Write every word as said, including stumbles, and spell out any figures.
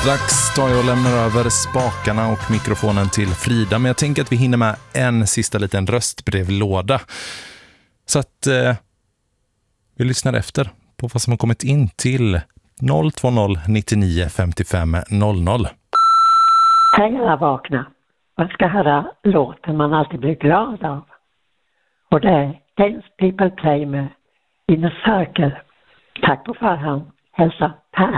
Strax tar jag och lämnar över spakarna och mikrofonen till Frida, men jag tänker att vi hinner med en sista liten röstbrevlåda. Så att eh, vi lyssnar efter på vad som har kommit in till noll två noll nittionio femtiofem noll noll. Hej alla vakna. Man ska höra låten man alltid blir glad av. Och det är Dance People Play med In a Circle. Tack på förhand. Hälsa Per.